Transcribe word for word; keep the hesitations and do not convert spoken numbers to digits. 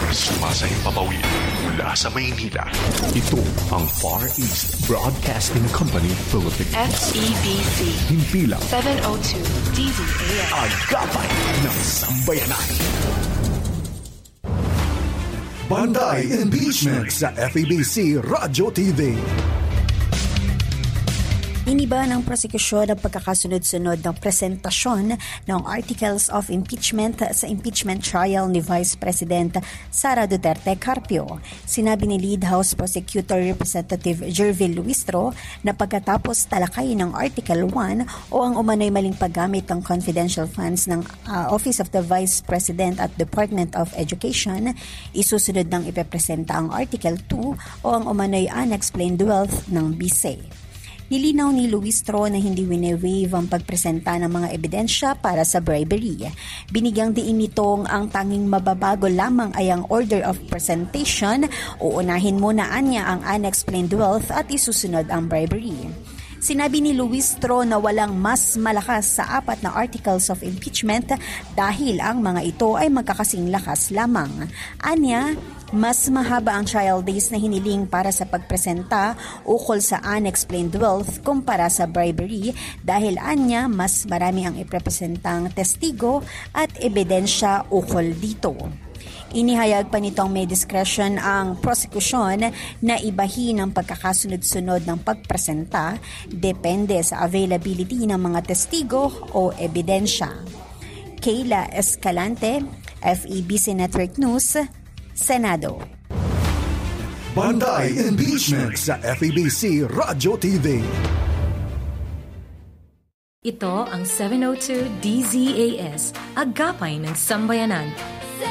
Sumasahimpapawid mula sa Maynila. Ito ang Far East Broadcasting Company Philippines. F E B C. Himpilang seven oh two D Z A S. Agapay ng Sambayanan. Bantay Impeachment sa F E B C Radyo T V. Iniba ng prosekusyon ang pagkakasunod-sunod ng presentasyon ng Articles of Impeachment sa impeachment trial ni Vice President Sara Duterte Carpio. Sinabi ni Lead House Prosecutor Representative Jervil Luistro na pagkatapos talakayin ng Article one o ang umano'y maling paggamit ng confidential funds ng uh, Office of the Vice President at Department of Education, isusunod ng ipepresenta ang Article two o ang umano'y unexplained wealth ng B S E. Nilinaw ni Luistro na hindi wine-waive ang pagpresenta ng mga ebidensya para sa bribery. Binigyang diin nitong ang tanging mababago lamang ay ang order of presentation. Uunahin muna anya ang unexplained wealth at isusunod ang bribery. Sinabi ni Luistro na walang mas malakas sa apat na articles of impeachment dahil ang mga ito ay magkakasing lakas lamang. Anya, mas mahaba ang trial days na hiniling para sa pagpresenta ukol sa unexplained wealth kumpara sa bribery dahil anya mas marami ang iprepresentang testigo at ebidensya ukol dito. Inihayag pa nitong may discretion ang prosekusyon na ibahin ang pagkakasunod-sunod ng pagpresenta depende sa availability ng mga testigo o ebidensya. Kayla Escalante, F E B C Network News, Senado. Bantay Impeachment sa F E B C Radyo T V. Ito ang seven oh two D Z A S, Agapay ng Sambayanan,